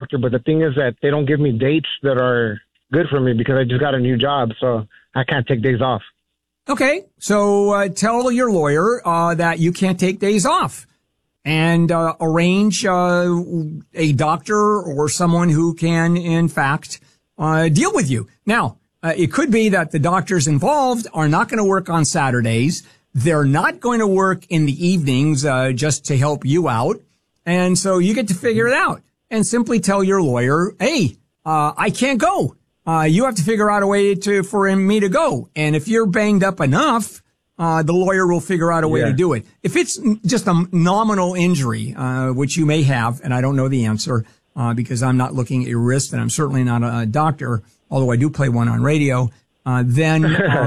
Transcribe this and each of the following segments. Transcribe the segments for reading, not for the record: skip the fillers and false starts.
doctor, but the thing is that they don't give me dates that are good for me because I just got a new job, so I can't take days off. Okay, so tell your lawyer that you can't take days off, and arrange a doctor or someone who can, in fact, deal with you. Now, it could be that the doctors involved are not going to work on Saturdays. They're not going to work in the evenings just to help you out. And so you get to figure it out and simply tell your lawyer, hey, I can't go. You have to figure out a way for me to go. And if you're banged up enough, the lawyer will figure out a way to do it. If it's just a nominal injury, which you may have, and I don't know the answer because I'm not looking at your wrist and I'm certainly not a doctor, although I do play one on radio, then,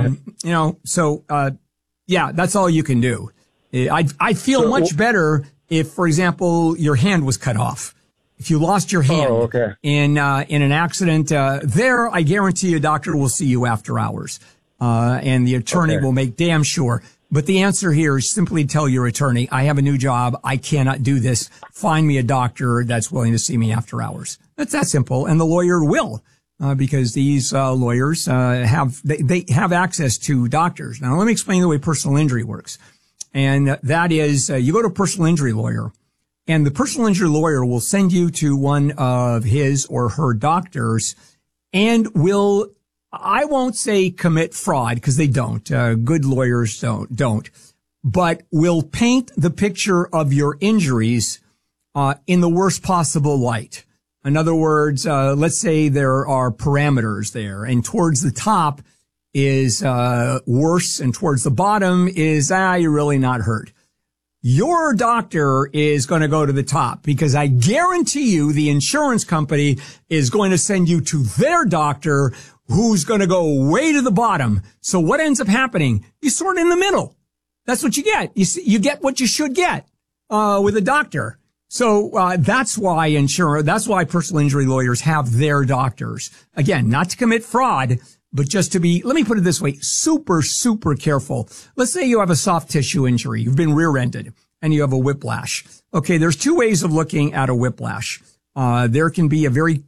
that's all you can do. I feel much better if, for example, your hand was cut off. If you lost your hand in an accident, there, I guarantee you a doctor will see you after hours. And the attorney will make damn sure. But the answer here is simply tell your attorney, I have a new job. I cannot do this. Find me a doctor that's willing to see me after hours. That's that simple. And the lawyer will, because these lawyers they have access to doctors. Now, let me explain the way personal injury works. And that is, you go to a personal injury lawyer, and the personal injury lawyer will send you to one of his or her doctors and will, I won't say commit fraud because they don't. Good lawyers don't, but will paint the picture of your injuries, in the worst possible light. In other words, let's say there are parameters there, and towards the top is, worse, and towards the bottom is, you're really not hurt. Your doctor is going to go to the top because I guarantee you the insurance company is going to send you to their doctor who's going to go way to the bottom. So what ends up happening? You sort in the middle. That's what you get. You get what you should get, with a doctor. So, that's why that's why personal injury lawyers have their doctors. Again, not to commit fraud, but just to be, let me put it this way, super, super careful. Let's say you have a soft tissue injury. You've been rear-ended and you have a whiplash. Okay. There's two ways of looking at a whiplash. There can be a very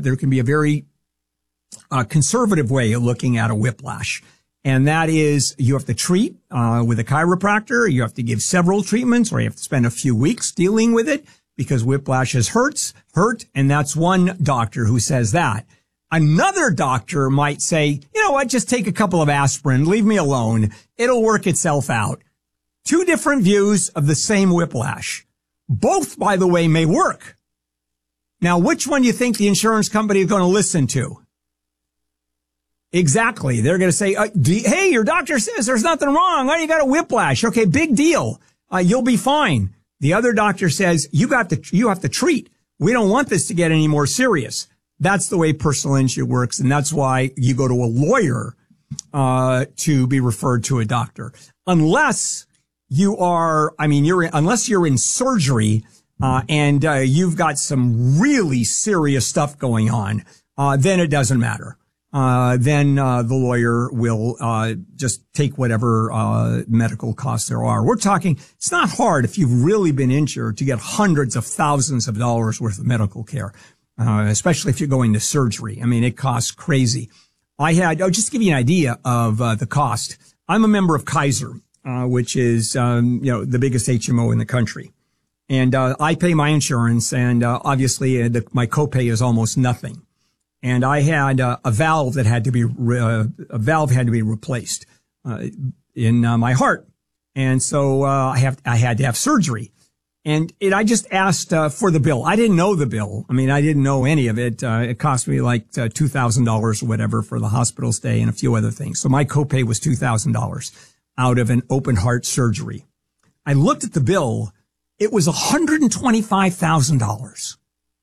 conservative way of looking at a whiplash. And that is you have to treat, with a chiropractor. You have to give several treatments, or you have to spend a few weeks dealing with it because whiplashes hurt. And that's one doctor who says that. Another doctor might say, you know what, just take a couple of aspirin, leave me alone. It'll work itself out. Two different views of the same whiplash. Both, by the way, may work. Now, which one do you think the insurance company is going to listen to? Exactly. They're going to say, hey, your doctor says there's nothing wrong. Oh, you got a whiplash. Okay, big deal. You'll be fine. The other doctor says, you have to treat. We don't want this to get any more serious. That's the way personal injury works, and that's why you go to a lawyer to be referred to a doctor. Unless unless you're in surgery and you've got some really serious stuff going on, then it doesn't matter. Then the lawyer will just take whatever medical costs there are. We're talking, it's not hard if you've really been injured to get hundreds of thousands of dollars worth of medical care. Especially if you're going to surgery. I mean, it costs crazy. I'll just give you an idea of the cost. I'm a member of Kaiser, which is, the biggest HMO in the country. And I pay my insurance, and obviously my copay is almost nothing. And I had a valve that had to be replaced in my heart. And so I had to have surgery. And I just asked for the bill. I didn't know the bill. I mean, I didn't know any of it. It cost me like $2,000 or whatever for the hospital stay and a few other things. So my copay was $2,000 out of an open heart surgery. I looked at the bill. It was $125,000.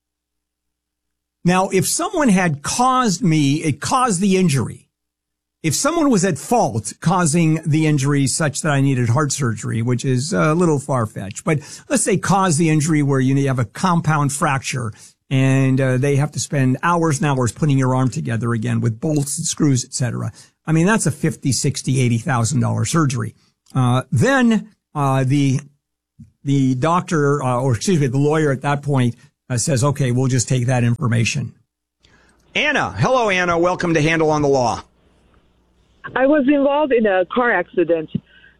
Now, if someone had caused the injury, if someone was at fault causing the injury such that I needed heart surgery, which is a little far-fetched, but let's say cause the injury where you have a compound fracture and they have to spend hours and hours putting your arm together again with bolts and screws, etc. I mean, that's a $50,000, $60,000, $80,000 surgery. Then the doctor, the lawyer at that point says, okay, we'll just take that information. Anna. Hello, Anna. Welcome to Handle on the Law. I was involved in a car accident.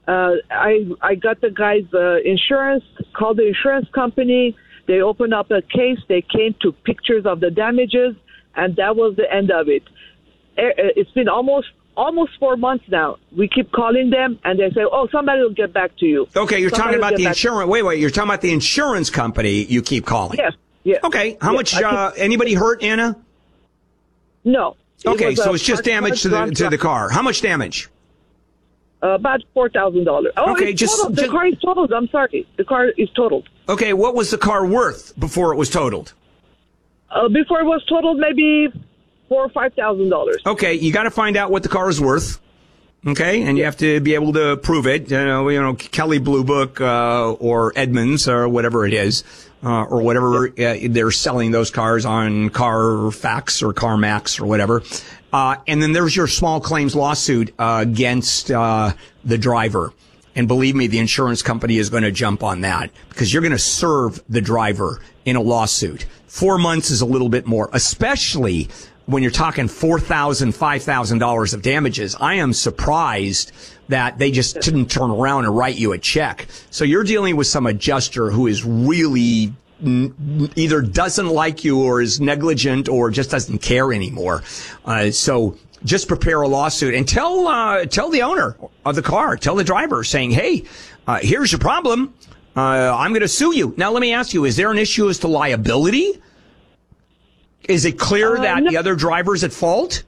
I got the guy's insurance, called the insurance company. They opened up a case. They came to pictures of the damages, and that was the end of it. It's been almost 4 months now. We keep calling them, and they say, "Oh, somebody will get back to you." Okay, you're talking about the insurance. Wait, you're talking about the insurance company. You keep calling. Yes. Okay, how much? Anybody hurt, Anna? No. Okay, so it's just damage to the car. How much damage? About $4,000. Oh, okay, the car is totaled. I'm sorry, the car is totaled. Okay, what was the car worth before it was totaled? Before it was totaled, maybe $4,000 or $5,000. Okay, you got to find out what the car is worth. Okay, and you have to be able to prove it. You know, Kelley Blue Book or Edmunds or whatever it is, or whatever they're selling those cars on Carfax or CarMax or whatever. And then there's your small claims lawsuit against the driver. And believe me, the insurance company is going to jump on that because you're going to serve the driver in a lawsuit. 4 months is a little bit more, especially when you're talking $4,000, $5,000 of damages. I am surprised that they just didn't turn around and write you a check. So you're dealing with some adjuster who is really either doesn't like you or is negligent or just doesn't care anymore. So just prepare a lawsuit and tell the owner of the car, tell the driver saying, hey, here's your problem. I'm going to sue you. Now, let me ask you, is there an issue as to liability? Is it clear that the other driver's at fault?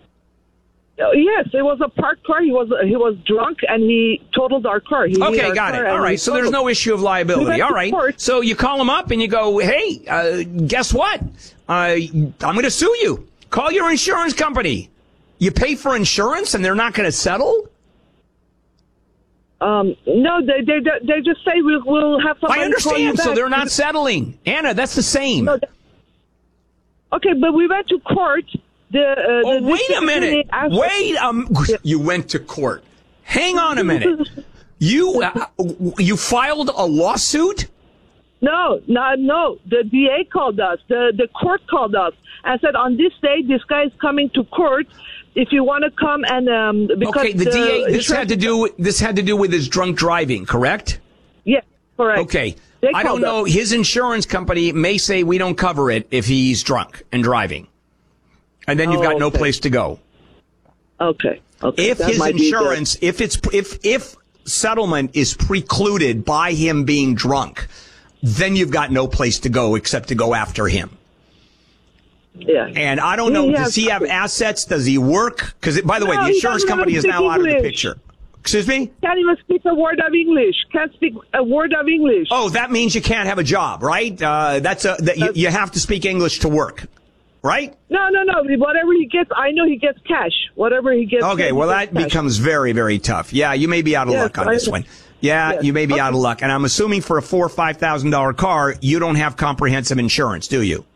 Yes, it was a parked car. He was drunk and he totaled our car. Okay, got it. All right, so there's no issue of liability. All right. So you call him up and you go, hey, guess what? I'm going to sue you. Call your insurance company. You pay for insurance and they're not going to settle? No, they just say we'll have somebody. I understand. So they're not settling. Anna, that's the same. No, okay, but we went to court. Wait a minute. You went to court. Hang on a minute. You filed a lawsuit? No. The DA called us. The court called us and said, on this day, this guy is coming to court. If you want to come and because okay, the DA. This had to do with his drunk driving, correct? Yes, correct. Okay. I don't know. His insurance company may say we don't cover it if he's drunk and driving. And then you've got no place to go. Okay. If his insurance, if settlement is precluded by him being drunk, then you've got no place to go except to go after him. Yeah. And I don't know, does he have assets? Does he work? Because, by the way, the insurance company is now out of the picture. Excuse me? Can't even speak a word of English. Can't speak a word of English. Oh, that means you can't have a job, right? You have to speak English to work, right? No. Whatever he gets, I know he gets cash. Whatever he gets. Okay, well, that becomes very, very tough. Yeah, you may be out of luck on this one. Yeah, you may be out of luck. And I'm assuming for a $4,000 or $5,000 car, you don't have comprehensive insurance, do you?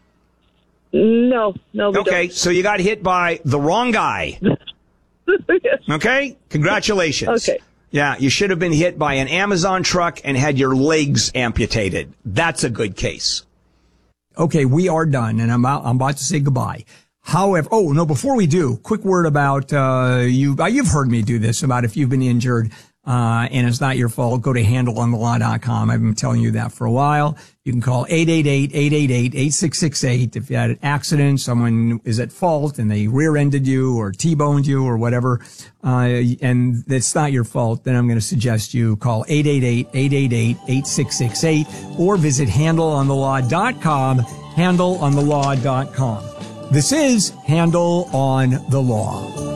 No, we Okay, don't. so you got hit by the wrong guy. Yes. Okay? Congratulations. Okay. Yeah, you should have been hit by an Amazon truck and had your legs amputated. That's a good case. Okay, we are done, and I'm about to say goodbye. However, before we do, quick word about you've heard me do this, about if you've been injured and it's not your fault, go to handleonthelaw.com. I've been telling you that for a while. You can call 888-888-8668 if you had an accident, someone is at fault and they rear-ended you or T-boned you or whatever, and it's not your fault, then I'm going to suggest you call 888-888-8668 or visit handleonthelaw.com, handleonthelaw.com. This is Handle on the Law.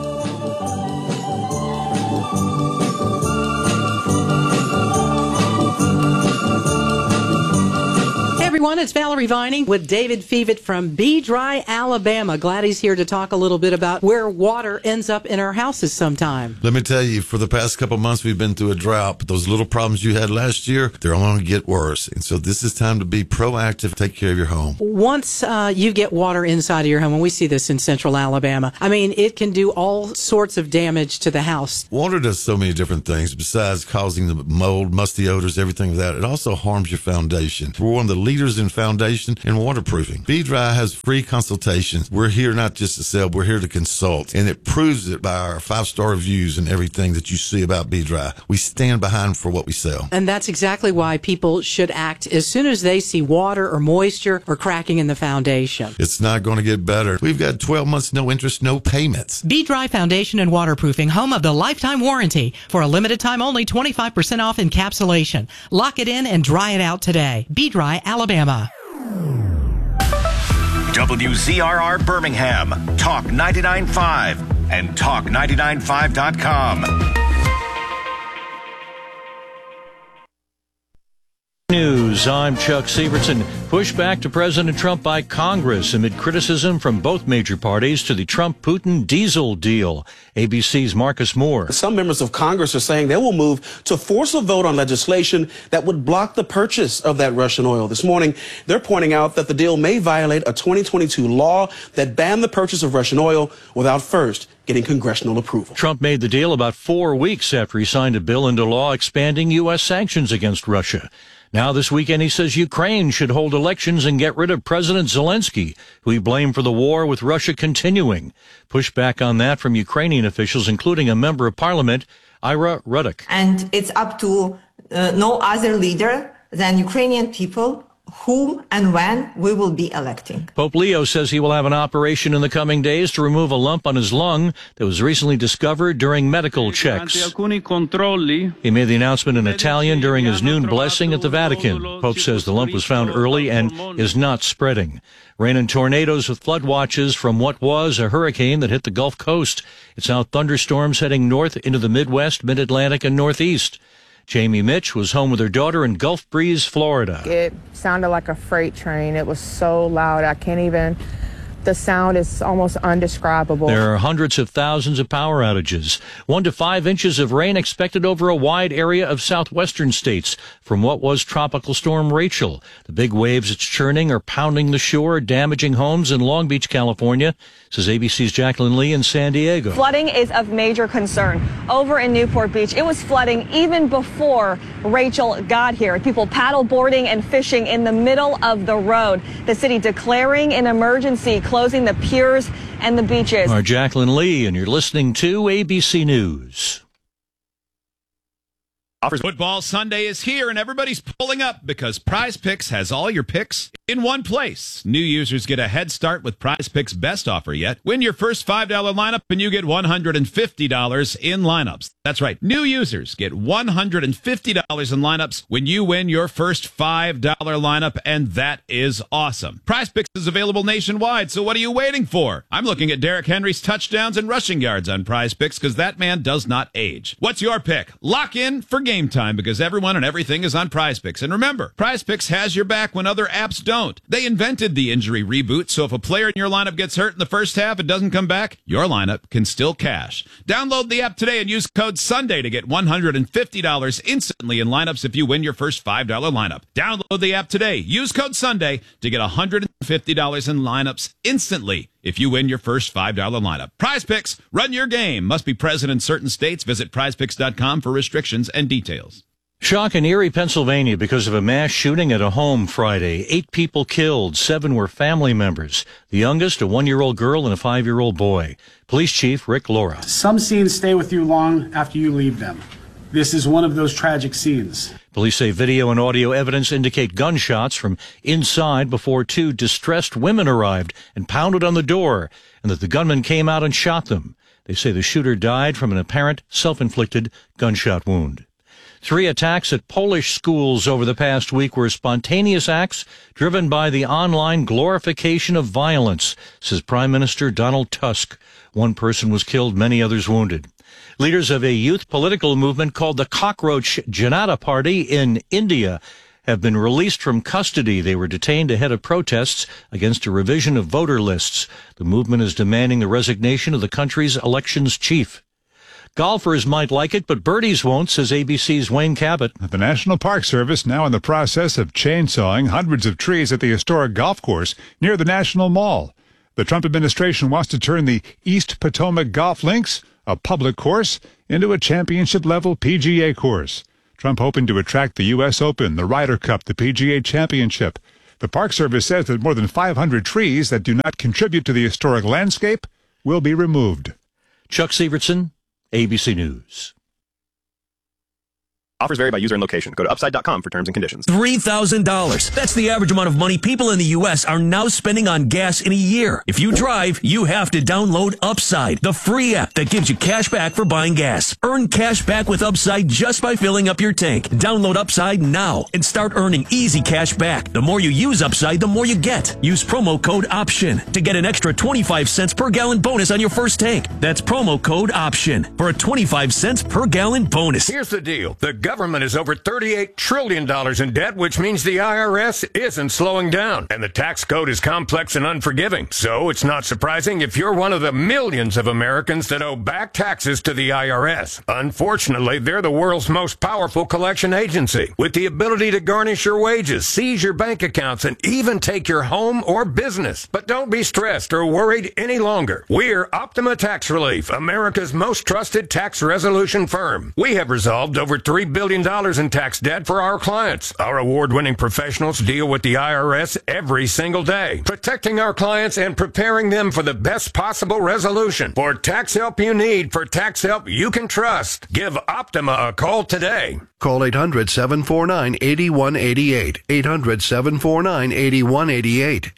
Everyone, it's Valerie Vining with David Fevitt from Be Dry, Alabama. Glad he's here to talk a little bit about where water ends up in our houses sometime. Let me tell you, for the past couple of months, we've been through a drought, but those little problems you had last year, they're only going to get worse. And so this is time to be proactive, take care of your home. Once you get water inside of your home, and we see this in central Alabama, I mean, it can do all sorts of damage to the house. Water does so many different things besides causing the mold, musty odors, everything like that. It also harms your foundation. We're one of the leaders experts in foundation and waterproofing. B-Dry has free consultations. We're here not just to sell, we're here to consult. And it proves it by our 5-star reviews and everything that you see about B-Dry. We stand behind for what we sell. And that's exactly why people should act as soon as they see water or moisture or cracking in the foundation. It's not going to get better. We've got 12 months, no interest, no payments. B-Dry Foundation and Waterproofing, home of the lifetime warranty. For a limited time only, 25% off encapsulation. Lock it in and dry it out today. B-Dry, Alabama. WZRR Birmingham, Talk 99.5 and Talk995.com. News. I'm Chuck Sievertson. Pushback to President Trump by Congress amid criticism from both major parties to the Trump-Putin diesel deal. ABC's Marcus Moore. Some members of Congress are saying they will move to force a vote on legislation that would block the purchase of that Russian oil. This morning, they're pointing out that the deal may violate a 2022 law that banned the purchase of Russian oil without first getting congressional approval. Trump made the deal about 4 weeks after he signed a bill into law expanding U.S. sanctions against Russia. Now this weekend he says Ukraine should hold elections and get rid of President Zelensky, who he blamed for the war with Russia continuing. Pushback on that from Ukrainian officials, including a member of parliament, Ira Ruddock. And it's up to no other leader than Ukrainian people whom and when we will be electing. Pope Leo says he will have an operation in the coming days to remove a lump on his lung that was recently discovered during medical checks. He made the announcement in Italian during his noon blessing at the Vatican. Pope says the lump was found early and is not spreading. Rain and tornadoes with flood watches from what was a hurricane that hit the Gulf Coast. It's now thunderstorms heading north into the Midwest, Mid-Atlantic, and Northeast. Jamie Mitch was home with her daughter in Gulf Breeze, Florida. It sounded like a freight train. It was so loud. I can't even, the sound is almost undescribable. There are hundreds of thousands of power outages. 1 to 5 inches of rain expected over a wide area of southwestern states from what was Tropical Storm Rachel. The big waves it's churning are pounding the shore, damaging homes in Long Beach, California, says ABC's Jacqueline Lee in San Diego. Flooding is of major concern. Over in Newport Beach, it was flooding even before Rachel got here. People paddle boarding and fishing in the middle of the road. The city declaring an emergency, closing the piers and the beaches. Our Jacqueline Lee, and you're listening to ABC News. Football Sunday is here, and everybody's pulling up because Prize Picks has all your picks in one place. New users get a head start with Prize Picks' best offer yet. Win your first $5 lineup, and you get $150 in lineups. That's right. New users get $150 in lineups when you win your first $5 lineup, and that is awesome. Prize Picks is available nationwide, so what are you waiting for? I'm looking at Derrick Henry's touchdowns and rushing yards on Prize Picks because that man does not age. What's your pick? Lock in for game time because everyone and everything is on Prize Picks. And remember, Prize Picks has your back when other apps don't. They invented the injury reboot, so if a player in your lineup gets hurt in the first half and doesn't come back, your lineup can still cash. Download the app today and use code SUNDAY to get $150 instantly in lineups if you win your first $5 lineup. Download the app today. Use code SUNDAY to get $150 in lineups instantly if you win your first $5 lineup. Prize Picks, run your game. Must be present in certain states. Visit prizepicks.com for restrictions and details. Shock in Erie, Pennsylvania because of a mass shooting at a home Friday. 8 people killed. 7 were family members. The youngest, a 1-year-old girl and a 5-year-old boy. Police Chief Rick Laura. Some scenes stay with you long after you leave them. This is one of those tragic scenes. Police say video and audio evidence indicate gunshots from inside before 2 distressed women arrived and pounded on the door, and that the gunman came out and shot them. They say the shooter died from an apparent self-inflicted gunshot wound. 3 attacks at Polish schools over the past week were spontaneous acts driven by the online glorification of violence, says Prime Minister Donald Tusk. 1 person was killed, many others wounded. Leaders of a youth political movement called the Cockroach Janata Party in India have been released from custody. They were detained ahead of protests against a revision of voter lists. The movement is demanding the resignation of the country's elections chief. Golfers might like it, but birdies won't, says ABC's Wayne Cabot. The National Park Service now in the process of chainsawing hundreds of trees at the historic golf course near the National Mall. The Trump administration wants to turn the East Potomac Golf Links, a public course, into a championship-level PGA course. Trump hoping to attract the U.S. Open, the Ryder Cup, the PGA Championship. The Park Service says that more than 500 trees that do not contribute to the historic landscape will be removed. Chuck Severson, ABC News. Offers vary by user and location. Go to upside.com for terms and conditions. $3,000. That's the average amount of money people in the U.S. are now spending on gas in a year. If you drive, you have to download Upside, the free app that gives you cash back for buying gas. Earn cash back with Upside just by filling up your tank. Download Upside now and start earning easy cash back. The more you use Upside, the more you get. Use promo code OPTION to get an extra 25 cents per gallon bonus on your first tank. That's promo code OPTION for a 25 cents per gallon bonus. Here's the deal. The government is over $38 trillion in debt, which means the IRS isn't slowing down. And the tax code is complex and unforgiving. So it's not surprising if you're one of the millions of Americans that owe back taxes to the IRS. Unfortunately, they're the world's most powerful collection agency, with the ability to garnish your wages, seize your bank accounts, and even take your home or business. But don't be stressed or worried any longer. We're Optima Tax Relief, America's most trusted tax resolution firm. We have resolved over $3 billion in tax debt for our clients. Our award-winning professionals deal with the IRS every single day, protecting our clients and preparing them for the best possible resolution. For tax help you need, for tax help you can trust, give Optima a call today. Call 800-749-8188. 800-749-8188.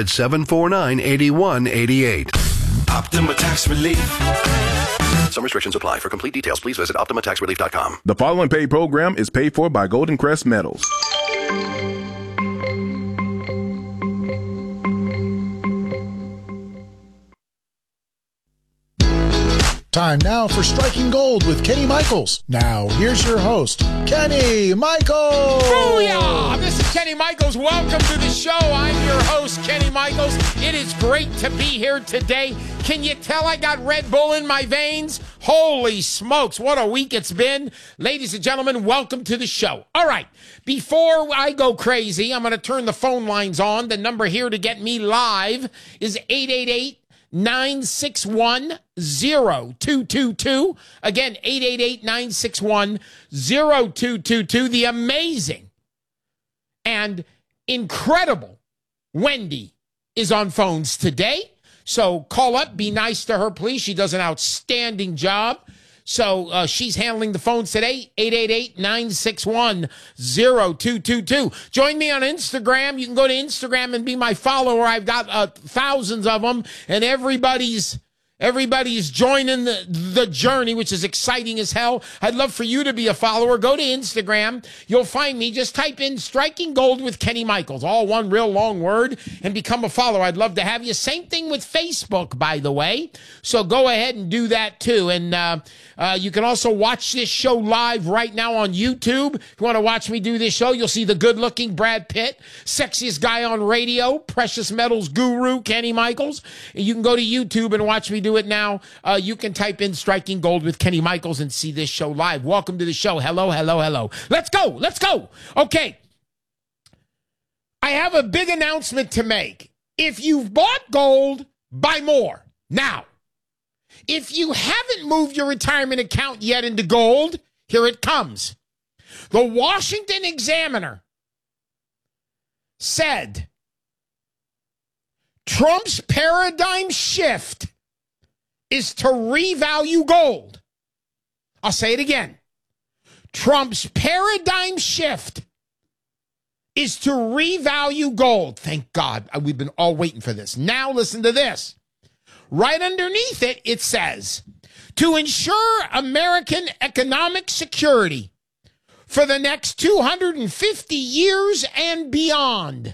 800-749-8188. Optima Tax Relief. Some restrictions apply. For complete details, please visit OptimaTaxRelief.com. The following paid program is paid for by Golden Crest Metals. Time now for Striking Gold with Kenny Michaels. Now, here's your host, Kenny Michaels. Booyah! This is Kenny Michaels. Welcome to the show. I'm your host, Kenny Michaels. It is great to be here today. Can you tell I got Red Bull in my veins? Holy smokes, what a week it's been. Ladies and gentlemen, welcome to the show. All right, before I go crazy, I'm going to turn the phone lines on. The number here to get me live is 888-961-0222. Again, 888-961-0222. The amazing and incredible Wendy is on phones today. So call up, be nice to her, please. She does an outstanding job. So she's handling the phones today, 888-961-0222. Join me on Instagram. You can go to Instagram and be my follower. I've got thousands of them, and everybody's joining the journey, which is exciting as hell. I'd love for you to be a follower. Go to Instagram. You'll find me. Just type in Striking Gold with Kenny Michaels, all one real long word, and become a follower. I'd love to have you. Same thing with Facebook, by the way. So go ahead and do that too. And you can also watch this show live right now on YouTube. If you want to watch me do this show, you'll see the good-looking Brad Pitt, sexiest guy on radio, precious metals guru, Kenny Michaels. And you can go to YouTube and watch me do it now. You can type in Striking Gold with Kenny Michaels and see this show live. Welcome to the show. Hello, hello, hello. Let's go. Let's go. Okay. I have a big announcement to make. If you've bought gold, buy more. Now, if you haven't moved your retirement account yet into gold, here it comes. The Washington Examiner said Trump's paradigm shift is to revalue gold. I'll say it again. Trump's paradigm shift is to revalue gold. Thank God. We've been all waiting for this. Now listen to this. Right underneath it, it says, to ensure American economic security for the next 250 years and beyond,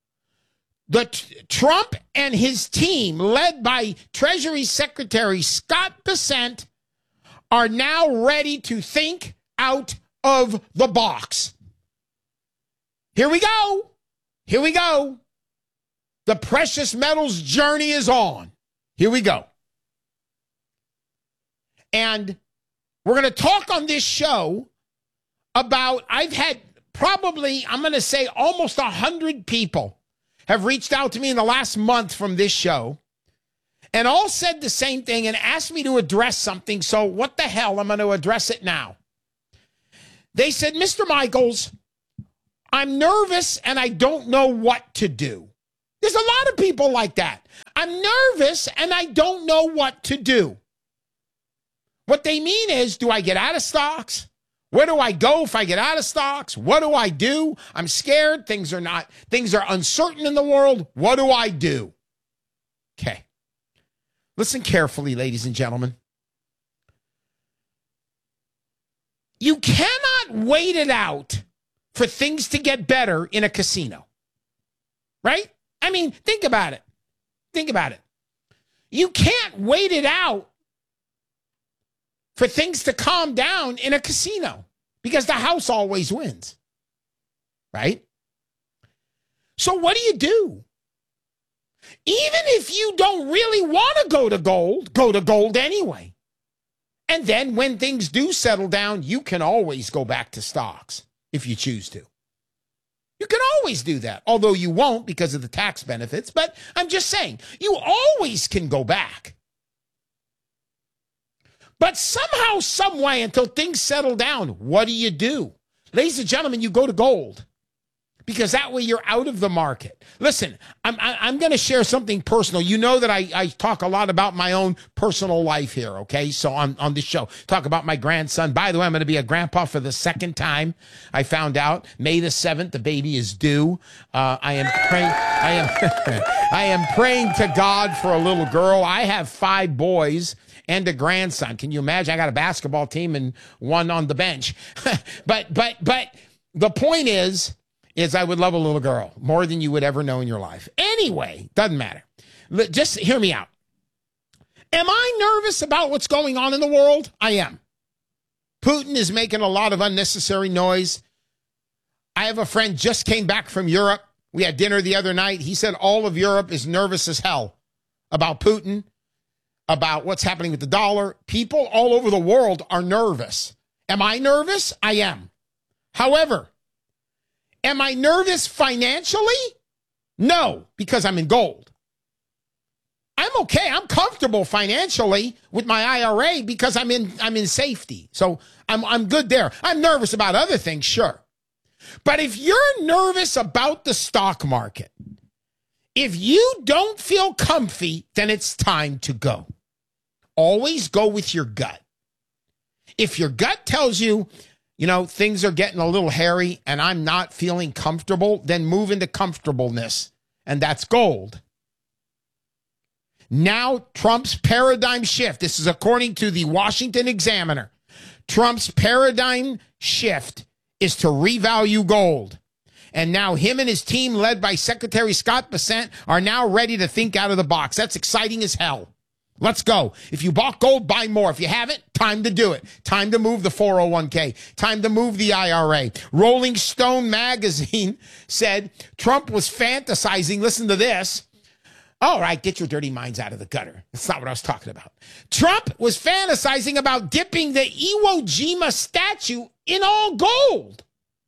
Trump and his team, led by Treasury Secretary Scott Bessent, are now ready to think out of the box. Here we go. Here we go. The precious metals journey is on. Here we go. And we're going to talk on this show about, I've had probably, I'm going to say almost 100 people have reached out to me in the last month from this show and all said the same thing and asked me to address something. So what the hell? I'm going to address it now. They said, Mr. Michaels, I'm nervous and I don't know what to do. There's a lot of people like that. I'm nervous and I don't know what to do. What they mean is, do I get out of stocks? Where do I go if I get out of stocks? What do I do? I'm scared. Things are uncertain in the world. What do I do? Okay. Listen carefully, ladies and gentlemen. You cannot wait it out for things to get better in a casino. Right? I mean, think about it. Think about it. You can't wait it out for things to calm down in a casino because the house always wins. Right? So what do? Even if you don't really want to go to gold anyway. And then when things do settle down, you can always go back to stocks if you choose to. You can always do that, although you won't because of the tax benefits. But I'm just saying, you always can go back. But somehow, some way, until things settle down, what do? Ladies and gentlemen, you go to gold. Because that way you're out of the market. Listen, I'm going to share something personal. You know that I talk a lot about my own personal life here, okay? So on this show, talk about my grandson. By the way, I'm going to be a grandpa for the second time. I found out May the 7th, the baby is due. I am praying to God for a little girl. I have 5 boys and a grandson. Can you imagine? I got a basketball team and one on the bench. But the point is I would love a little girl more than you would ever know in your life. Anyway, doesn't matter. Just hear me out. Am I nervous about what's going on in the world? I am. Putin is making a lot of unnecessary noise. I have a friend just came back from Europe. We had dinner the other night. He said all of Europe is nervous as hell about Putin, about what's happening with the dollar. People all over the world are nervous. Am I nervous? I am. However, am I nervous financially? No, because I'm in gold. I'm okay. I'm comfortable financially with my IRA because I'm in safety. So I'm good there. I'm nervous about other things, sure. But if you're nervous about the stock market, if you don't feel comfy, then it's time to go. Always go with your gut. If your gut tells you, things are getting a little hairy and I'm not feeling comfortable, then move into comfortableness. And that's gold. Now, Trump's paradigm shift. This is according to the Washington Examiner. Trump's paradigm shift is to revalue gold. And now him and his team, led by Secretary Scott Bessent, are now ready to think out of the box. That's exciting as hell. Let's go. If you bought gold, buy more. If you haven't, time to do it. Time to move the 401k. Time to move the IRA. Rolling Stone magazine said Trump was fantasizing. Listen to this. All right, get your dirty minds out of the gutter. That's not what I was talking about. Trump was fantasizing about dipping the Iwo Jima statue in all gold.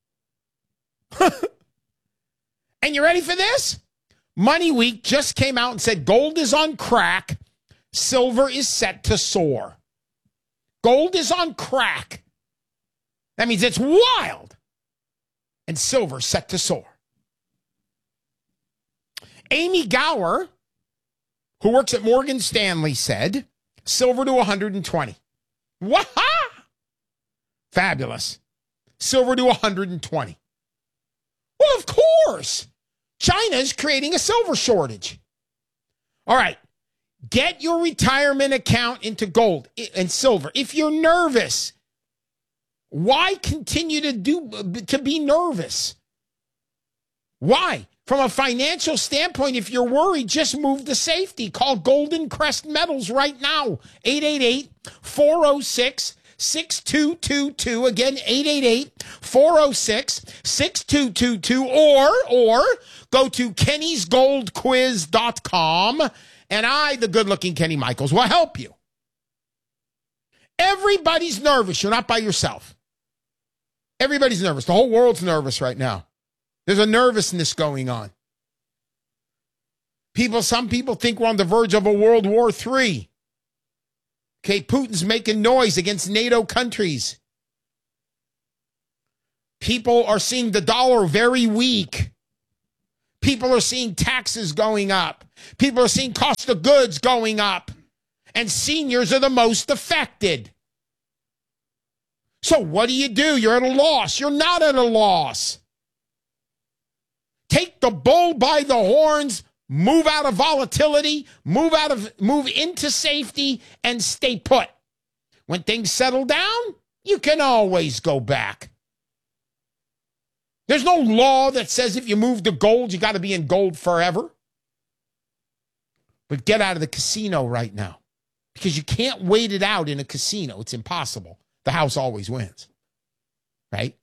And you ready for this? Money Week just came out and said gold is on crack. Silver is set to soar. Gold is on crack. That means it's wild. And silver set to soar. Amy Gower, who works at Morgan Stanley, said silver to 120. Waha! Fabulous. Silver to 120. Well, of course. China's creating a silver shortage. All right. Get your retirement account into gold and silver. If you're nervous, why continue to be nervous? Why? From a financial standpoint, if you're worried, just move to safety. Call Golden Crest Metals right now. 888-406-6222. Again, 888-406-6222. Or go to kennysgoldquiz.com. And I, the good-looking Kenny Michaels, will help you. Everybody's nervous. You're not by yourself. Everybody's nervous. The whole world's nervous right now. There's a nervousness going on. Some people think we're on the verge of a World War III. Okay, Putin's making noise against NATO countries. People are seeing the dollar very weak. People are seeing taxes going up. People are seeing cost of goods going up. And seniors are the most affected. So what do? You're at a loss. You're not at a loss. Take the bull by the horns, move out of volatility, move into safety, and stay put. When things settle down, you can always go back. There's no law that says if you move to gold, you got to be in gold forever. But get out of the casino right now, because you can't wait it out in a casino. It's impossible. The house always wins, right?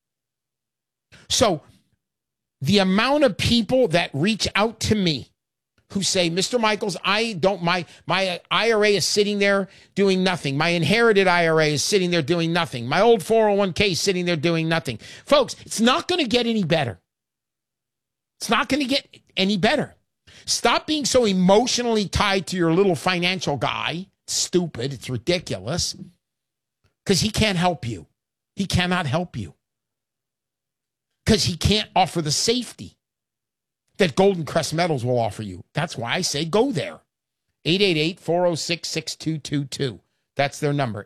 So the amount of people that reach out to me who say, Mr. Michaels, my IRA is sitting there doing nothing. My inherited IRA is sitting there doing nothing. My old 401k is sitting there doing nothing. Folks, it's not going to get any better. It's not going to get any better. Stop being so emotionally tied to your little financial guy. It's stupid. It's ridiculous. Because he can't help you. He cannot help you. Because he can't offer the safety that Golden Crest Metals will offer you. That's why I say go there. 888-406-6222. That's their number.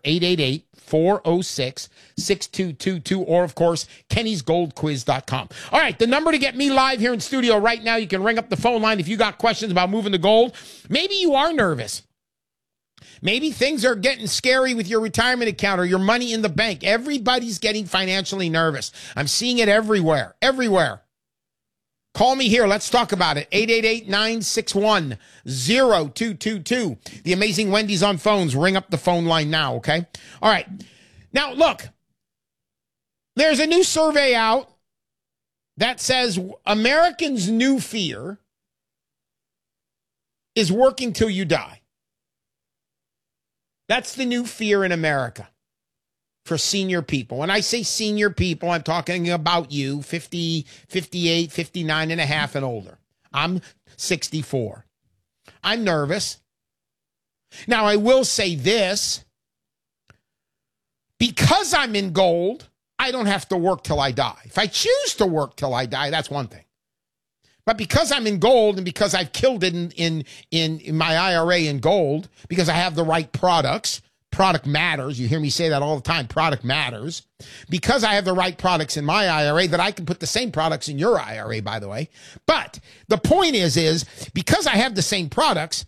888-406-6222. Or, of course, Kenny'sGoldQuiz.com. All right, the number to get me live here in studio right now, you can ring up the phone line if you got questions about moving to gold. Maybe you are nervous. Maybe things are getting scary with your retirement account or your money in the bank. Everybody's getting financially nervous. I'm seeing it everywhere. Call me here. Let's talk about it. 888-961-0222. The Amazing Wendy's on phones. Ring up the phone line now, okay? All right. Now, look. There's a new survey out that says Americans' new fear is working till you die. That's the new fear in America for senior people. When I say senior people, I'm talking about you, 50, 58, 59 and a half and older. I'm 64. I'm nervous. Now, I will say this. Because I'm in gold, I don't have to work till I die. If I choose to work till I die, that's one thing. But because I'm in gold and because I've killed it in my IRA in gold, because I have the right products, product matters. You hear me say that all the time. Product matters. Because I have the right products in my IRA, that I can put the same products in your IRA, by the way. But the point is because I have the same products,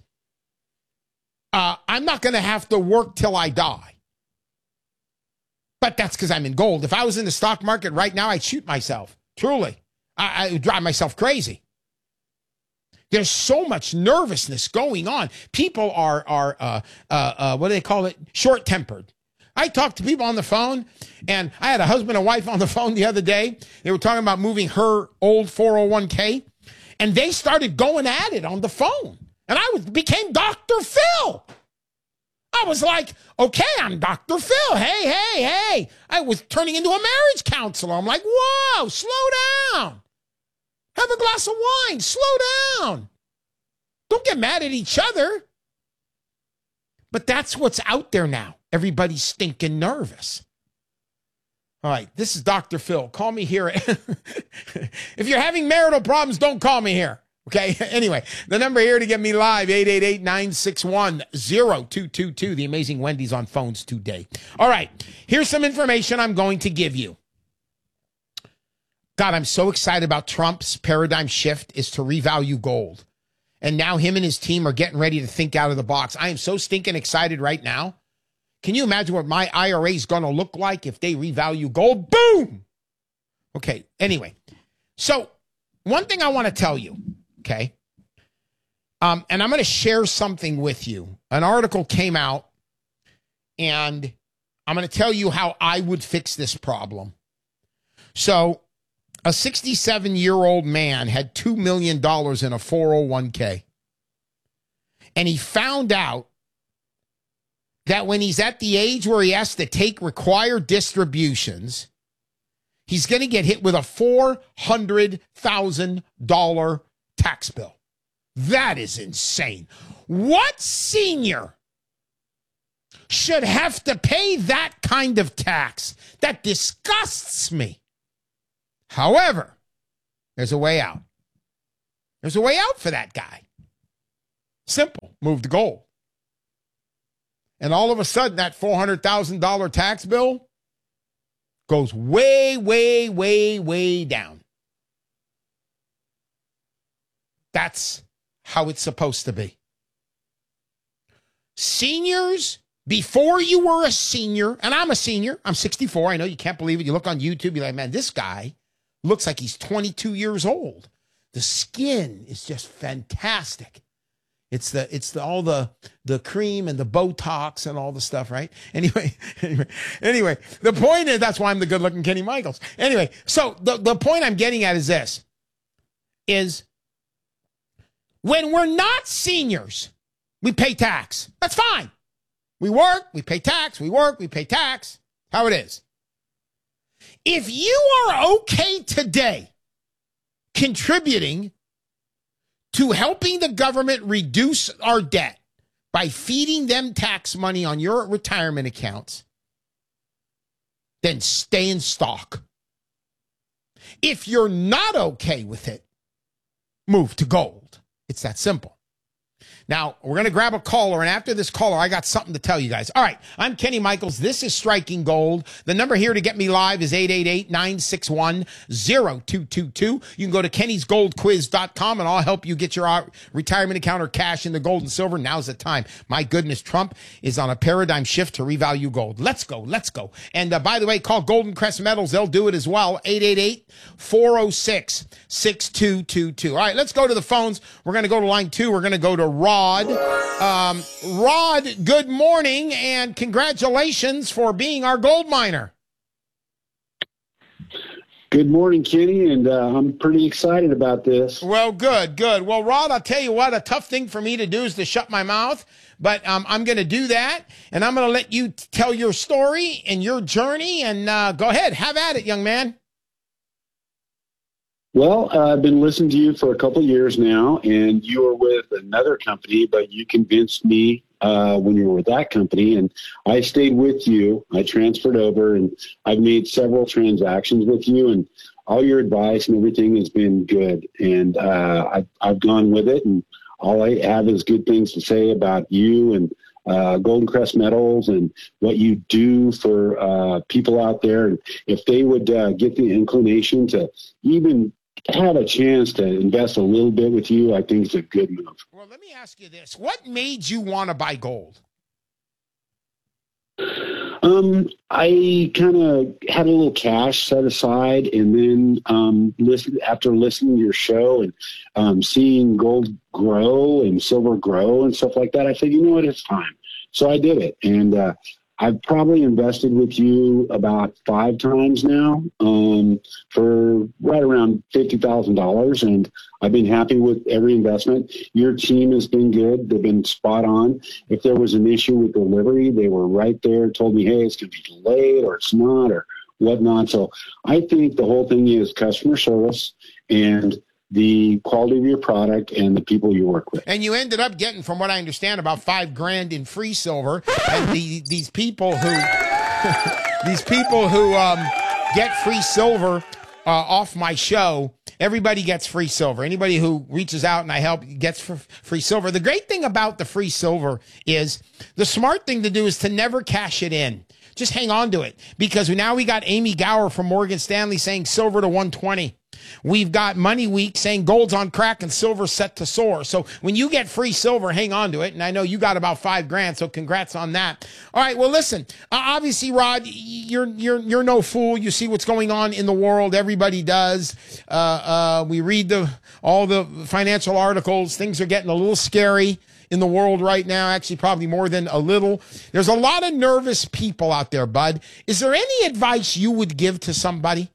I'm not going to have to work till I die. But that's because I'm in gold. If I was in the stock market right now, I'd shoot myself. Truly. I would drive myself crazy. There's so much nervousness going on. People are what do they call it? Short-tempered. I talked to people on the phone, and I had a husband and wife on the phone the other day. They were talking about moving her old 401k, and they started going at it on the phone. And I became Dr. Phil. I was like, okay, I'm Dr. Phil. Hey. I was turning into a marriage counselor. I'm like, whoa, slow down. Have a glass of wine. Slow down. Don't get mad at each other. But that's what's out there now. Everybody's stinking nervous. All right, this is Dr. Phil. Call me here. If you're having marital problems, don't call me here. Okay, anyway, the number here to get me live, 888-961-0222. The Amazing Wendy's on phones today. All right, here's some information I'm going to give you. God, I'm so excited about Trump's paradigm shift is to revalue gold. And now him and his team are getting ready to think out of the box. I am so stinking excited right now. Can you imagine what my IRA is going to look like if they revalue gold? Boom! Okay, anyway. So one thing I want to tell you, okay? And I'm going to share something with you. An article came out, and I'm going to tell you how I would fix this problem. So a 67-year-old man had $2 million in a 401k. And he found out that when he's at the age where he has to take required distributions, he's going to get hit with a $400,000 tax bill. That is insane. What senior should have to pay that kind of tax? That disgusts me. However, there's a way out. There's a way out for that guy. Simple. Move to gold. And all of a sudden, that $400,000 tax bill goes way, way, way, way down. That's how it's supposed to be. Seniors, before you were a senior, and I'm a senior, I'm 64. I know you can't believe it. You look on YouTube, you're like, man, this guy looks like he's 22 years old. The skin is just fantastic. It's all the cream and the Botox and all the stuff, right? Anyway, the point is, that's why I'm the good-looking Kenny Michaels. Anyway, so the point I'm getting at is this, is when we're not seniors, we pay tax. That's fine. We work, we pay tax, we work, we pay tax. How it is. If you are okay today contributing to helping the government reduce our debt by feeding them tax money on your retirement accounts, then stay in stock. If you're not okay with it, move to gold. It's that simple. Now, we're going to grab a caller, and after this caller, I got something to tell you guys. All right, I'm Kenny Michaels. This is Striking Gold. The number here to get me live is 888-961-0222. You can go to kennysgoldquiz.com, and I'll help you get your retirement account or cash into gold and silver. Now's the time. My goodness, Trump is on a paradigm shift to revalue gold. Let's go. And by the way, call Golden Crest Metals. They'll do it as well. 888-406-6222. All right, let's go to the phones. We're going to go to line 2. We're going to go to Rod. Rod, good morning and congratulations for being our gold miner. Good morning, Kenny, and I'm pretty excited about this. Well, good. Well, Rod, I'll tell you what, a tough thing for me to do is to shut my mouth, but I'm going to do that, and I'm going to let you tell your story and your journey, and go ahead, have at it, young man. Well, I've been listening to you for a couple of years now, and you were with another company, but you convinced me when you were with that company, and I stayed with you. I transferred over, and I've made several transactions with you, and all your advice and everything has been good, and I've gone with it, and all I have is good things to say about you and Golden Crest Metals and what you do for people out there. And if they would get the inclination to even have a chance to invest a little bit with you, I think it's a good move. Well, let me ask you this. What made you want to buy gold? I kind of had a little cash set aside, and then after listening to your show and seeing gold grow and silver grow and stuff like that, I said, you know what, it's time. So I did it, and I've probably invested with you about 5 times now for right around $50,000, and I've been happy with every investment. Your team has been good. They've been spot on. If there was an issue with delivery, they were right there, told me, hey, it's going to be delayed or it's not or whatnot. So I think the whole thing is customer service and the quality of your product and the people you work with. And you ended up getting, from what I understand, about $5,000 in free silver. And these people who get free silver off my show, everybody gets free silver. Anybody who reaches out and I help gets free silver. The great thing about the free silver is the smart thing to do is to never cash it in. Just hang on to it, because now we got Amy Gower from Morgan Stanley saying silver to 120. We've got Money Week saying gold's on crack and silver's set to soar. So when you get free silver, hang on to it. And I know you got about $5,000, so congrats on that. All right, well, listen, obviously, Rod, you're no fool. You see what's going on in the world. Everybody does. We read all the financial articles. Things are getting a little scary in the world right now, actually probably more than a little. There's a lot of nervous people out there, bud. Is there any advice you would give to somebody?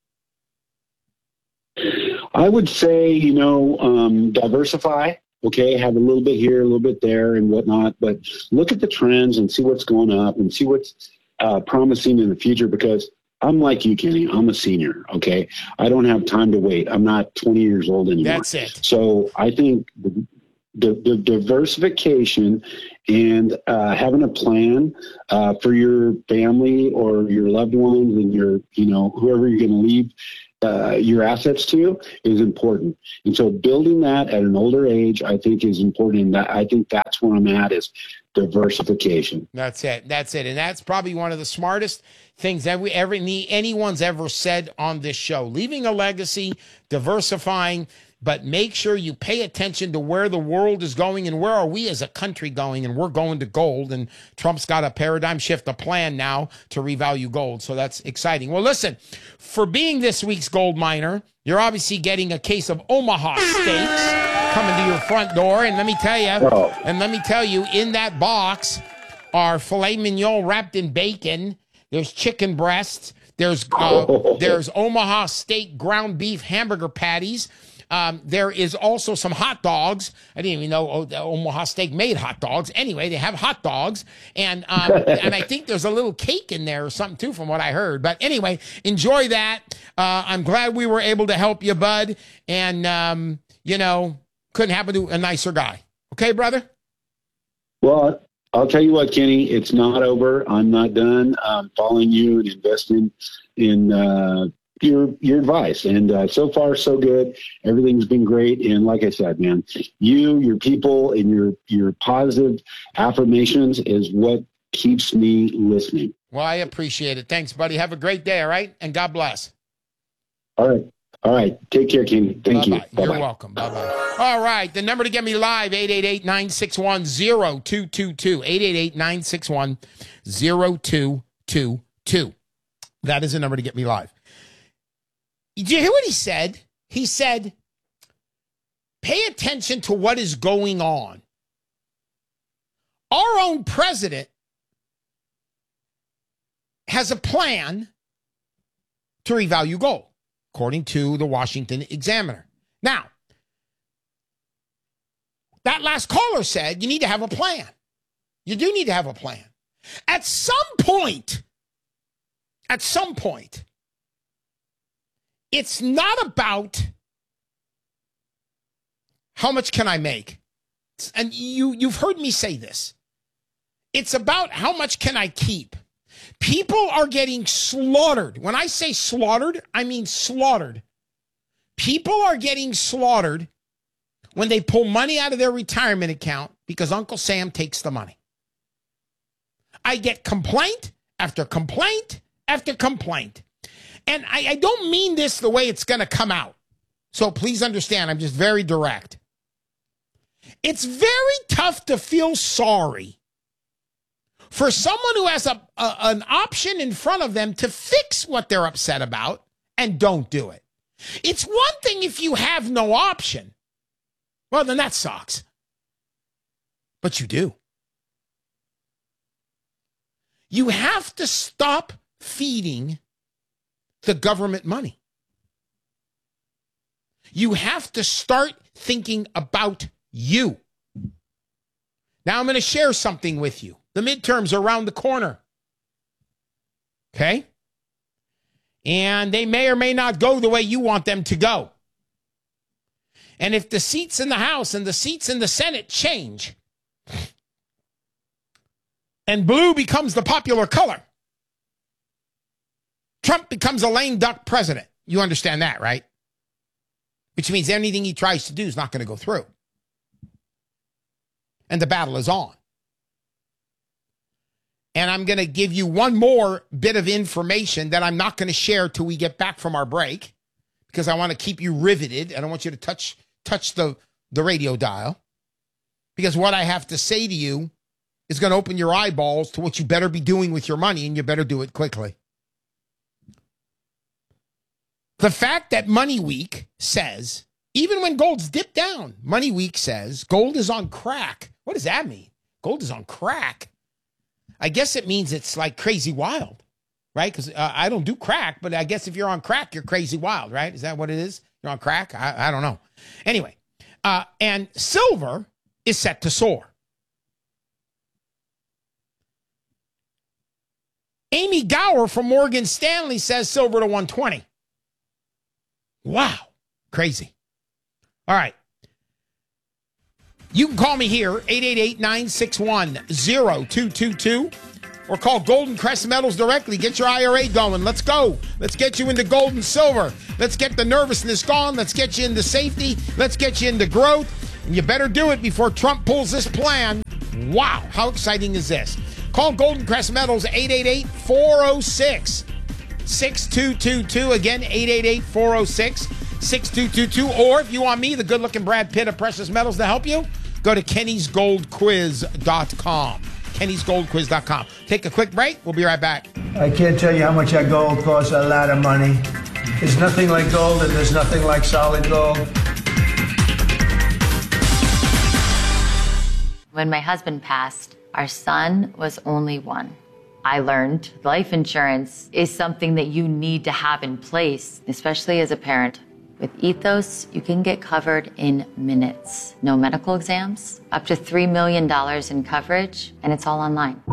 I would say, diversify, okay, have a little bit here, a little bit there and whatnot, but look at the trends and see what's going up and see what's promising in the future, because I'm like you, Kenny. I'm a senior, okay? I don't have time to wait. I'm not 20 years old anymore. That's it. So I think the diversification and having a plan for your family or your loved ones and your, whoever you're going to leave your assets to is important. And so building that at an older age, I think, is important. And I think that's where I'm at, is diversification. That's it. And that's probably one of the smartest things that anyone's ever said on this show. Leaving a legacy, diversifying, but make sure you pay attention to where the world is going and where are we as a country going, and we're going to gold, and Trump's got a paradigm shift, a plan now to revalue gold. So that's exciting. Well, listen, for being this week's gold miner, you're obviously getting a case of Omaha steaks coming to your front door. And let me tell you, in that box are filet mignon wrapped in bacon. There's chicken breasts. There's Omaha steak ground beef hamburger patties. There is also some hot dogs. I didn't even know Omaha Steak made hot dogs. Anyway, they have hot dogs. And and I think there's a little cake in there or something, too, from what I heard. But anyway, enjoy that. I'm glad we were able to help you, bud. And, couldn't happen to a nicer guy. Okay, brother? Well, I'll tell you what, Kenny, it's not over. I'm not done. I'm following you and investing in your advice, and so far so good. Everything's been great, and like I said, man, your people, and your positive affirmations is what keeps me listening. Well, I appreciate it. Thanks, buddy. Have a great day. All right, and God bless. All right. Take care, Kenny. Thank you. Bye-bye. You're welcome. Bye-bye. All right, the number to get me live, 888-961-0222. 888-961-0222. That is the number to get me live. Did you hear what he said? He said, pay attention to what is going on. Our own president has a plan to revalue gold, according to the Washington Examiner. Now, that last caller said you need to have a plan. You do need to have a plan. At some point, it's not about how much can I make. And you've heard me say this. It's about how much can I keep. People are getting slaughtered. When I say slaughtered, I mean slaughtered. People are getting slaughtered when they pull money out of their retirement account because Uncle Sam takes the money. I get complaint after complaint after complaint. And I don't mean this the way it's going to come out. So please understand, I'm just very direct. It's very tough to feel sorry for someone who has an option in front of them to fix what they're upset about and don't do it. It's one thing if you have no option. Well, then that sucks. But you do. You have to stop feeding the government money. You have to start thinking about you. Now I'm going to share something with you. The midterms are around the corner. Okay? And they may or may not go the way you want them to go. And if the seats in the House and the seats in the Senate change, and blue becomes the popular color, Trump becomes a lame duck president. You understand that, right? Which means anything he tries to do is not going to go through. And the battle is on. And I'm going to give you one more bit of information that I'm not going to share till we get back from our break, because I want to keep you riveted. I don't want you to touch the radio dial, because what I have to say to you is going to open your eyeballs to what you better be doing with your money, and you better do it quickly. The fact that Money Week says, even when gold's dipped down, Money Week says gold is on crack. What does that mean? Gold is on crack. I guess it means it's like crazy wild, right? Because I don't do crack, but I guess if you're on crack, you're crazy wild, right? Is that what it is? You're on crack? I don't know. Anyway, and silver is set to soar. Amy Gower from Morgan Stanley says silver to 120. Wow. Crazy. All right. You can call me here, 888-961-0222, or call Golden Crest Metals directly. Get your IRA going. Let's go. Let's get you into gold and silver. Let's get the nervousness gone. Let's get you into safety. Let's get you into growth. And you better do it before Trump pulls this plan. Wow, how exciting is this? Call Golden Crest Metals, 888-406-6222. Again, 888-406-6222. Or if you want me, the good-looking Brad Pitt of Precious Metals, to help you, go to Kenny'sGoldQuiz.com. Kenny'sGoldQuiz.com. Take a quick break. We'll be right back. I can't tell you how much that gold costs. A lot of money. There's nothing like gold, and there's nothing like solid gold. When my husband passed, our son was only one. I learned life insurance is something that you need to have in place, especially as a parent. With Ethos, you can get covered in minutes. No medical exams, up to $3 million in coverage, and it's all online.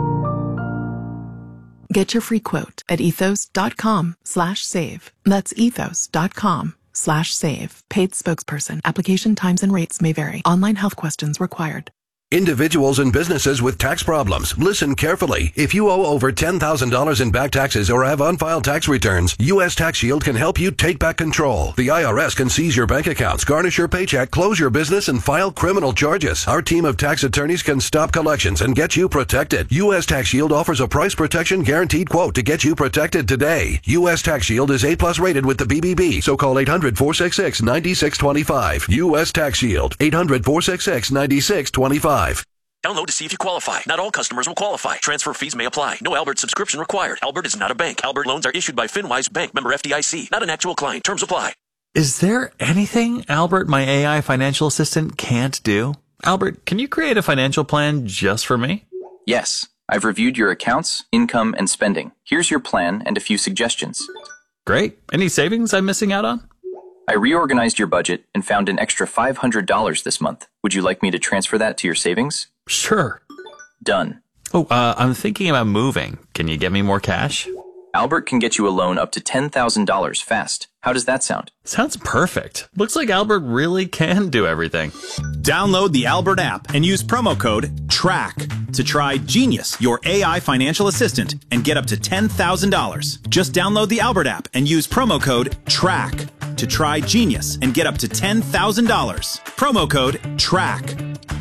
Get your free quote at ethos.com/save. That's ethos.com/save. Paid spokesperson. Application times and rates may vary. Online health questions required. Individuals and businesses with tax problems, listen carefully. If you owe over $10,000 in back taxes or have unfiled tax returns, U.S. Tax Shield can help you take back control. The IRS can seize your bank accounts, garnish your paycheck, close your business, and file criminal charges. Our team of tax attorneys can stop collections and get you protected. U.S. Tax Shield offers a price protection guaranteed quote to get you protected today. U.S. Tax Shield is A+ rated with the BBB, so call 800-466-9625. U.S. Tax Shield, 800-466-9625. Download to see if you qualify. Not all customers will qualify. Transfer fees may apply. No Albert subscription required. Albert is not a bank. Albert loans are issued by FinWise Bank, member FDIC. Not an actual client. Terms apply. Is there anything Albert, my AI financial assistant, can't do? Albert, can you create a financial plan just for me? Yes. I've reviewed your accounts, income, and spending. Here's your plan and a few suggestions. Great. Any savings I'm missing out on? I reorganized your budget and found an extra $500 this month. Would you like me to transfer that to your savings? Sure. Done. Oh, I'm thinking about moving. Can you get me more cash? Albert can get you a loan up to $10,000 fast. How does that sound? Sounds perfect. Looks like Albert really can do everything. Download the Albert app and use promo code TRACK to try Genius, your AI financial assistant, and get up to $10,000. Just download the Albert app and use promo code TRACK to try Genius and get up to $10,000. Promo code TRACK.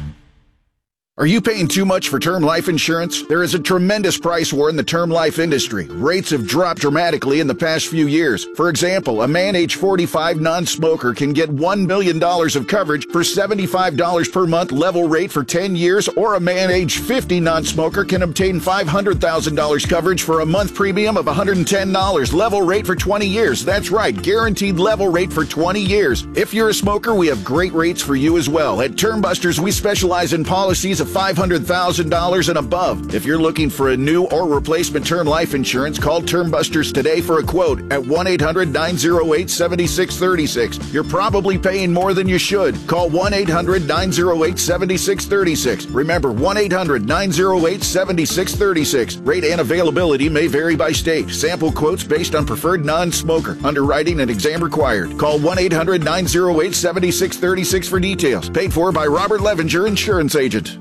Are you paying too much for term life insurance? There is a tremendous price war in the term life industry. Rates have dropped dramatically in the past few years. For example, a man age 45 non-smoker can get $1 million of coverage for $75 per month level rate for 10 years, or a man age 50 non-smoker can obtain $500,000 coverage for a month premium of $110 level rate for 20 years. That's right, guaranteed level rate for 20 years. If you're a smoker, we have great rates for you as well. At Term Busters, we specialize in policies of $500,000 and above. If you're looking for a new or replacement term life insurance, call Term Busters today for a quote at 1-800-908-7636. You're probably paying more than you should. Call 1-800-908-7636. Remember, 1-800-908-7636. Rate and availability may vary by state. Sample quotes based on preferred non-smoker. Underwriting and exam required. Call 1-800-908-7636 for details. Paid for by Robert Levinger, insurance agent.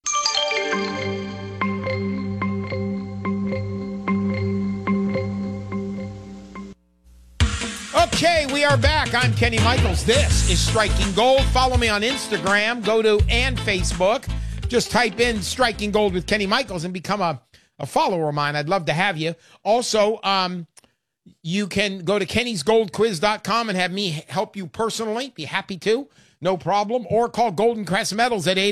Okay, we are back. I'm Kenny Michaels. This is Striking Gold. Follow me on Instagram, and Facebook. Just type in Striking Gold with Kenny Michaels and become a follower of mine. I'd love to have you. Also, you can go to Kenny'sGoldQuiz.com and have me help you personally. Be happy to. No problem. Or call Golden Crest Metals at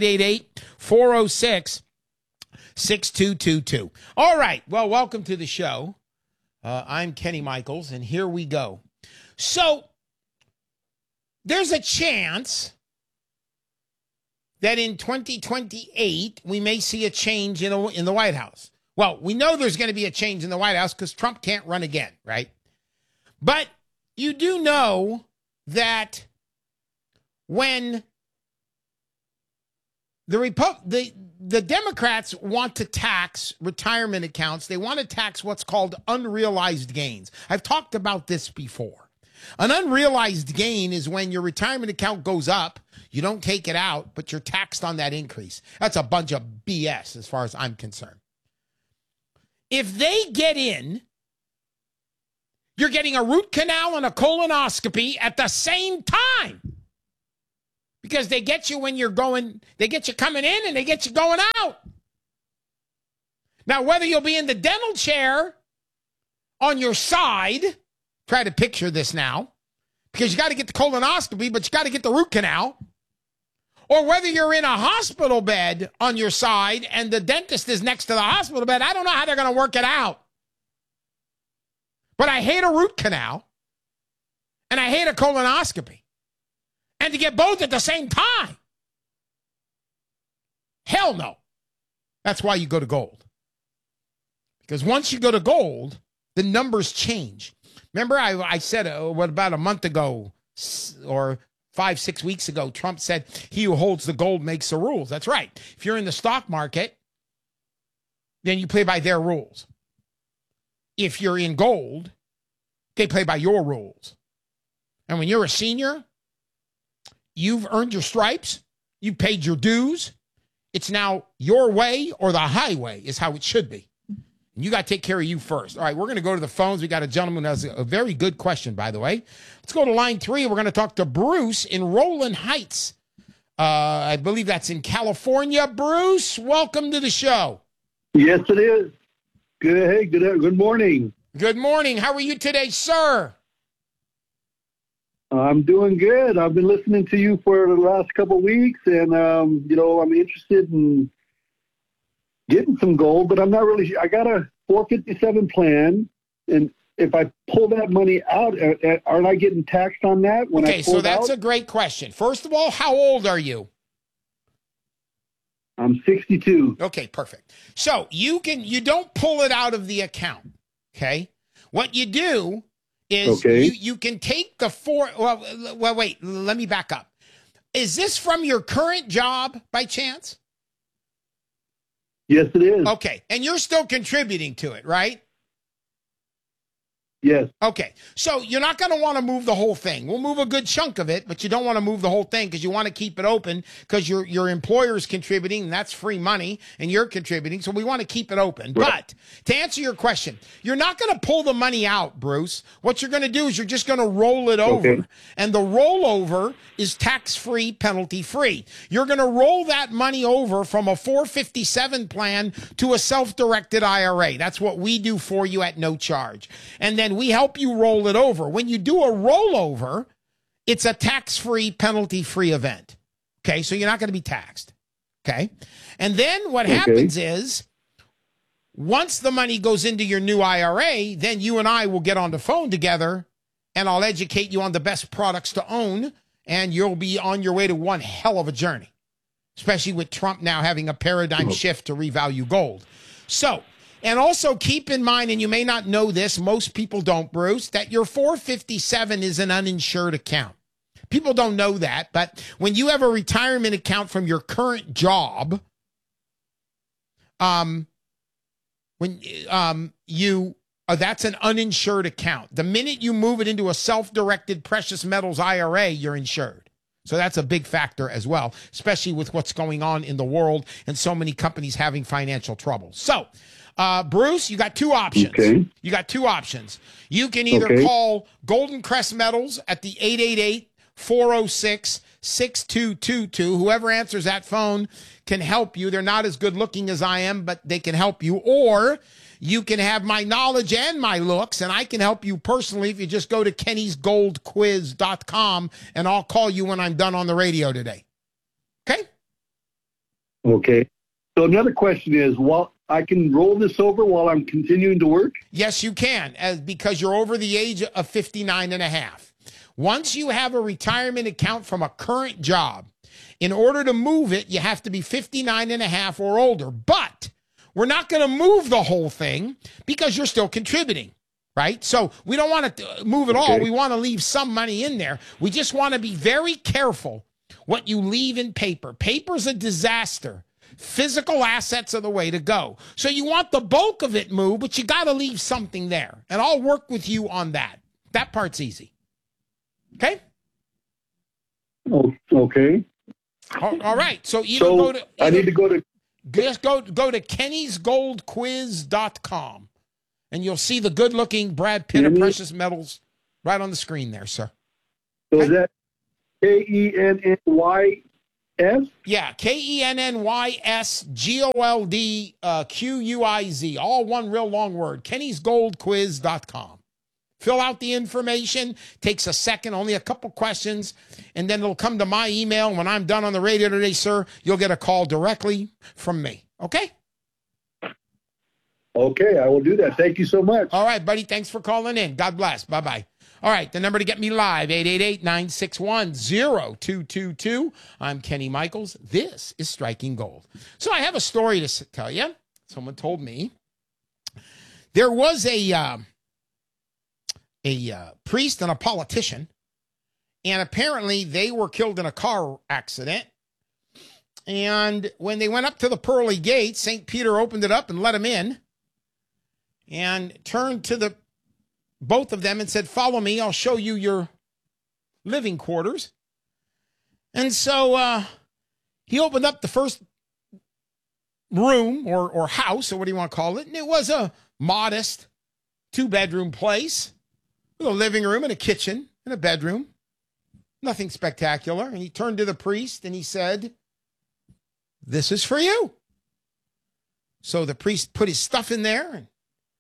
888-406-6222. All right. Well, welcome to the show. I'm Kenny Michaels, and here we go. So, there's a chance that in 2028, we may see a change in the White House. Well, we know there's going to be a change in the White House because Trump can't run again, right? But you do know that when the Democrats want to tax retirement accounts, they want to tax what's called unrealized gains. I've talked about this before. An unrealized gain is when your retirement account goes up, you don't take it out, but you're taxed on that increase. That's a bunch of BS as far as I'm concerned. if they get in, you're getting a root canal and a colonoscopy at the same time. Because they get you when you're going, they get you coming in and they get you going out. Now, whether you'll be in the dental chair on your side, try to picture this now, because you got to get the colonoscopy, but you got to get the root canal, or whether you're in a hospital bed on your side and the dentist is next to the hospital bed, I don't know how they're going to work it out. But I hate a root canal, and I hate a colonoscopy. And to get both at the same time, hell no. That's why you go to gold. Because once you go to gold, the numbers change. Remember I said, about a month ago or 5-6 weeks ago, Trump said, he who holds the gold makes the rules. That's right. If you're in the stock market, then you play by their rules. If you're in gold, they play by your rules. And when you're a senior, you've earned your stripes, you paid your dues. It's now your way or the highway is how it should be. And you got to take care of you first. All right, we're going to go to the phones. We got a gentleman who has a very good question, by the way. Let's go to line 3. We're going to talk to Bruce in Rowland Heights. I believe that's in California. Bruce, welcome to the show. Yes, it is. Good morning. Good morning. How are you today, sir? I'm doing good. I've been listening to you for the last couple of weeks, and I'm interested in getting some gold, but I'm not really sure. I got a 457 plan, and if I pull that money out, aren't I getting taxed on that? When okay, so that's a great question. First of all, how old are you? I'm 62. Okay, perfect. So you don't pull it out of the account. Okay, what you do is you can take the well, wait, let me back up. Is this from your current job by chance? Yes, it is. Okay, and you're still contributing to it, right? Yes. Okay, so you're not going to want to move the whole thing. We'll move a good chunk of it, but you don't want to move the whole thing because you want to keep it open because your employer is contributing, and that's free money, and you're contributing, so we want to keep it open. Right. But to answer your question, you're not going to pull the money out, Bruce. What you're going to do is you're just going to roll it over, and the rollover is tax-free, penalty-free. You're going to roll that money over from a 457 plan to a self-directed IRA. That's what we do for you at no charge. And then we help you roll it over. When you do a rollover, it's a tax-free, penalty-free event. Okay, so you're not going to be taxed. Okay, and then what happens is once the money goes into your new IRA, then you and I will get on the phone together, and I'll educate you on the best products to own, and you'll be on your way to one hell of a journey, especially with Trump now having a paradigm shift to revalue gold. So, and also keep in mind, and you may not know this, most people don't, Bruce, that your 457 is an uninsured account. People don't know that, but when you have a retirement account from your current job, that's an uninsured account. The minute you move it into a self-directed precious metals IRA, you're insured. So that's a big factor as well, especially with what's going on in the world and so many companies having financial trouble. So, Bruce, you got two options. Okay. You got two options. You can either call Golden Crest Metals at the 888-406-6222. Whoever answers that phone can help you. They're not as good looking as I am, but they can help you. Or you can have my knowledge and my looks, and I can help you personally if you just go to kennysgoldquiz.com, and I'll call you when I'm done on the radio today. Okay? Okay. So another question is, I can roll this over while I'm continuing to work? Yes, you can, because you're over the age of 59 and a half. Once you have a retirement account from a current job, in order to move it, you have to be 59 and a half or older. But we're not going to move the whole thing because you're still contributing, right? So we don't want to move it all. We want to leave some money in there. We just want to be very careful what you leave in paper. Paper's a disaster. Physical assets are the way to go. So you want the bulk of it moved, but you got to leave something there. And I'll work with you on that. That part's easy. Okay? Oh, okay. All right. So I need to go to... Just go to kennysgoldquiz.com, and you'll see the good-looking Brad Pitt of Precious Metals right on the screen there, sir. So is that KENNYS? Yeah, KENNYSGOLDQUIZ, all one real long word, kennysgoldquiz.com. Fill out the information, takes a second, only a couple questions, and then it'll come to my email. And when I'm done on the radio today, sir, you'll get a call directly from me, okay? Okay, I will do that. Thank you so much. All right, buddy, thanks for calling in. God bless. Bye-bye. All right, the number to get me live, 888-961-0222. I'm Kenny Michaels. This is Striking Gold. So I have a story to tell you. Someone told me there was a priest and a politician, and apparently they were killed in a car accident. And when they went up to the pearly gates, St. Peter opened it up and let them in and turned to both of them and said, "Follow me, I'll show you your living quarters." And so he opened up the first room or house, or what do you want to call it, and it was a modest 2-bedroom place with a living room and a kitchen and a bedroom. Nothing spectacular. And he turned to the priest and he said, "This is for you." So the priest put his stuff in there, and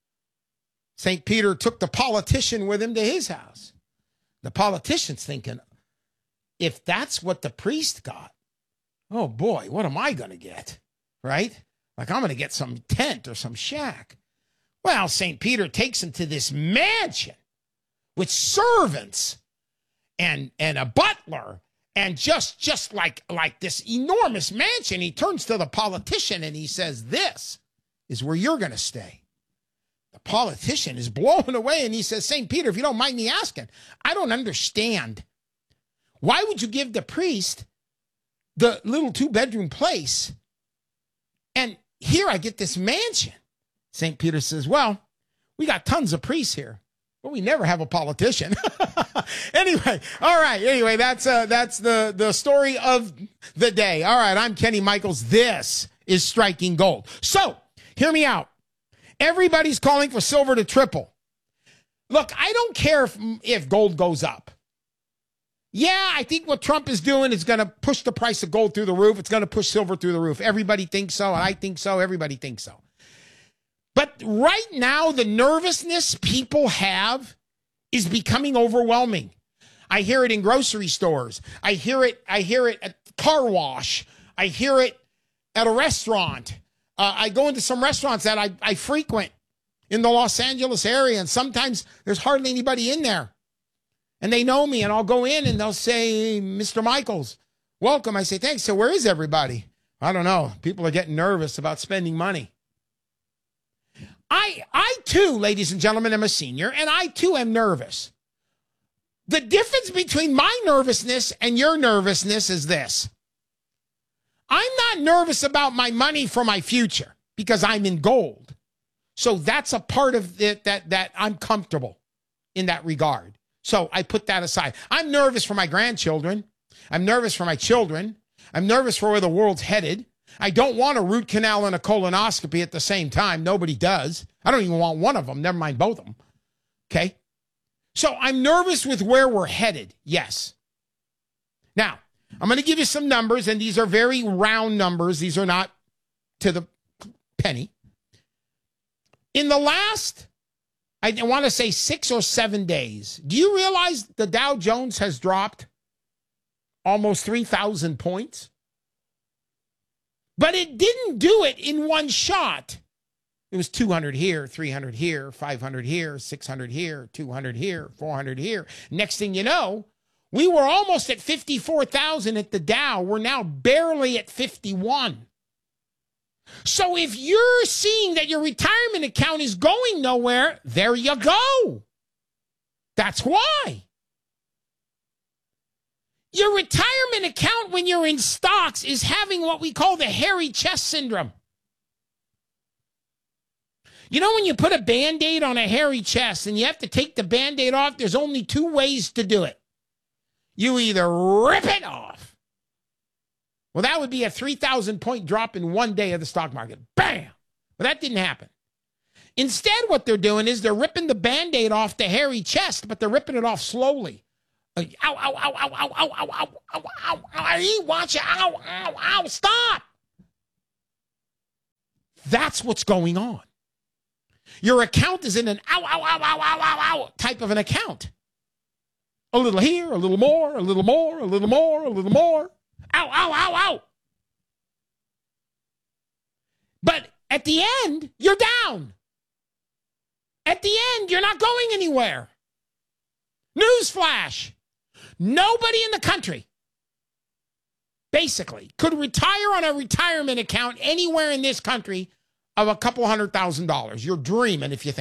St. Peter took the politician with him to his house. The politician's thinking, if that's what the priest got, oh boy, what am I going to get? Right? Like, I'm going to get some tent or some shack. Well, St. Peter takes him to this mansion with servants and a butler and just like this enormous mansion. He turns to the politician and he says, "This is where you're going to stay." The politician is blown away and he says, "St. Peter, if you don't mind me asking, I don't understand. Why would you give the priest the little 2-bedroom place? And here I get this mansion." St. Peter says, "Well, we got tons of priests here, but we never have a politician." Anyway, all right. Anyway, that's the story of the day. All right, I'm Kenny Michaels. This is Striking Gold. So, hear me out. Everybody's calling for silver to triple. Look, I don't care if gold goes up. Yeah, I think what Trump is doing is going to push the price of gold through the roof. It's going to push silver through the roof. Everybody thinks so. I think so. Everybody thinks so. But right now, the nervousness people have is becoming overwhelming. I hear it in grocery stores. I hear it at car wash. I hear it at a restaurant. I go into some restaurants that I frequent in the Los Angeles area, and sometimes there's hardly anybody in there. And they know me, and I'll go in, and they'll say, "Mr. Michaels, welcome." I say, "Thanks. So where is everybody?" I don't know. People are getting nervous about spending money. I too, ladies and gentlemen, am a senior, and I too am nervous. The difference between my nervousness and your nervousness is this. I'm not nervous about my money for my future because I'm in gold. So that's a part of it that I'm comfortable in that regard. So I put that aside. I'm nervous for my grandchildren. I'm nervous for my children. I'm nervous for where the world's headed. I don't want a root canal and a colonoscopy at the same time. Nobody does. I don't even want one of them. Never mind both of them. Okay? So I'm nervous with where we're headed. Yes. Now, I'm going to give you some numbers, and these are very round numbers. These are not to the penny. In the last, I want to say 6 or 7 days, do you realize the Dow Jones has dropped almost 3,000 points? But it didn't do it in one shot. It was 200 here, 300 here, 500 here, 600 here, 200 here, 400 here. Next thing you know, we were almost at 54,000 at the Dow. We're now barely at 51. So if you're seeing that your retirement account is going nowhere, there you go. That's why. Your retirement account when you're in stocks is having what we call the hairy chest syndrome. You know when you put a Band-Aid on a hairy chest and you have to take the Band-Aid off, there's only 2 ways to do it. You either rip it off Well, that would be a 3,000-point drop in one day of the stock market. Bam! Well, that didn't happen. Instead, what they're doing is they're ripping the Band-Aid off the hairy chest, but they're ripping it off slowly. Ow, ow, ow, ow, ow, ow, ow, ow, ow, ow, ow, ow, watch it, ow, ow, ow, stop! That's what's going on. Your account is in an ow, ow, ow, ow, ow, ow, ow type of an account. A little here, a little more, a little more, a little more, a little more. Ow, ow, ow, ow. But at the end, you're down. At the end, you're not going anywhere. Newsflash. Nobody in the country, basically, could retire on a retirement account anywhere in this country of a couple $100,000. You're dreaming if you think.